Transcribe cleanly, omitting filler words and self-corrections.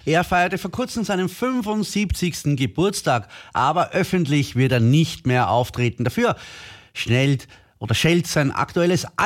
Er feierte vor kurzem seinen 75. Geburtstag, aber öffentlich wird er nicht mehr auftreten. Dafür schellt sein aktuelles